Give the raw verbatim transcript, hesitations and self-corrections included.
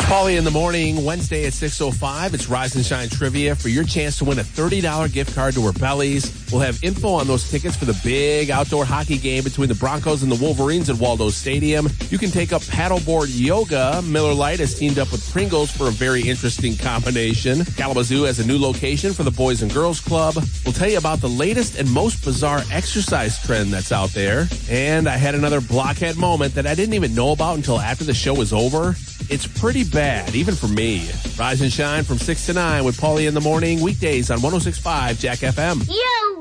Paulie in the morning, Wednesday at six oh five. It's Rise and Shine Trivia for your chance to win a thirty dollars gift card to Orbelli's. We'll have info on those tickets for the big outdoor hockey game between the Broncos and the Wolverines at Waldo Stadium. You can take up paddleboard yoga. Miller Lite has teamed up with Pringles for a very interesting combination. Kalamazoo has a new location for the Boys and Girls Club. We'll tell you about the latest and most bizarre exercise trend that's out there. And I had another blockhead moment that I didn't even know about until after the show was over. It's pretty bad, even for me. Rise and Shine from six to nine with Paulie in the morning, weekdays on one oh six point five Jack F M. Yo!